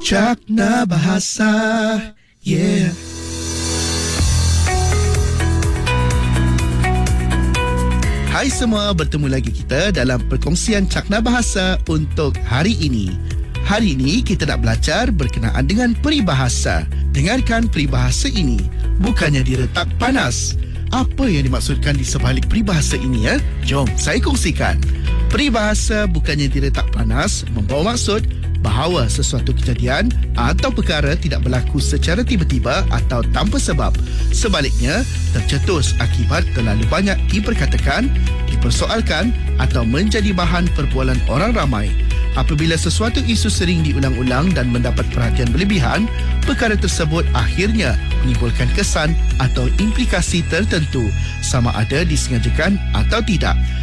Cakna Bahasa. Yeah. Hai semua, bertemu lagi kita dalam perkongsian Cakna Bahasa untuk hari ini. Hari ini kita nak belajar berkenaan dengan peribahasa. Dengarkan peribahasa ini. Bukannya diretak panas. Apa yang dimaksudkan di sebalik peribahasa ini ya? Jom saya kongsikan. Peribahasa bukannya diretak panas membawa maksud bahawa sesuatu kejadian atau perkara tidak berlaku secara tiba-tiba atau tanpa sebab. Sebaliknya, tercetus akibat terlalu banyak diperkatakan, dipersoalkan atau menjadi bahan perbualan orang ramai. Apabila sesuatu isu sering diulang-ulang dan mendapat perhatian berlebihan, perkara tersebut akhirnya menimbulkan kesan atau implikasi tertentu, sama ada disengajakan atau tidak.